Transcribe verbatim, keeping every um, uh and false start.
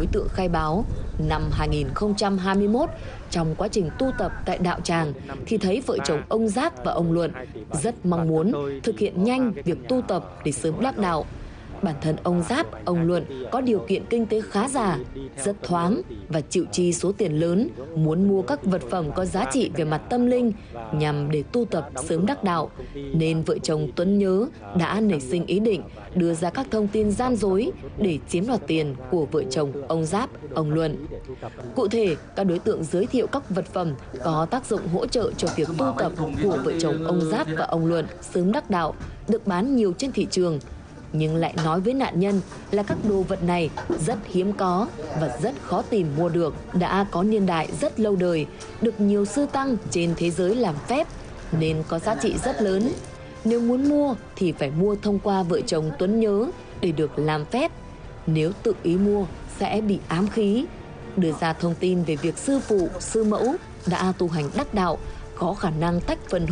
đối tượng khai báo, năm hai nghìn không trăm hai mươi mốt, trong quá trình tu tập tại đạo tràng thì thấy vợ chồng ông Giáp và ông Luận rất mong muốn thực hiện nhanh việc tu tập để sớm đắc đạo. Bản thân ông Giáp, ông Luận có điều kiện kinh tế khá giả, rất thoáng và chịu chi số tiền lớn, muốn mua các vật phẩm có giá trị về mặt tâm linh nhằm để tu tập sớm đắc đạo, nên vợ chồng Tuấn Nhớ đã nảy sinh ý định đưa ra các thông tin gian dối để chiếm đoạt tiền của vợ chồng ông Giáp, ông Luận. Cụ thể, các đối tượng giới thiệu các vật phẩm có tác dụng hỗ trợ cho việc tu tập của vợ chồng ông Giáp và ông Luận sớm đắc đạo, được bán nhiều trên thị trường, nhưng lại nói với nạn nhân là các đồ vật này rất hiếm có và rất khó tìm mua được, đã có niên đại rất lâu đời, được nhiều sư tăng trên thế giới làm phép nên có giá trị rất lớn. Nếu muốn mua thì phải mua thông qua vợ chồng Tuấn Nhớ để được làm phép, nếu tự ý mua sẽ bị ám khí. Đưa ra thông tin về việc sư phụ, sư mẫu đã tu hành đắc đạo, có khả năng tách phần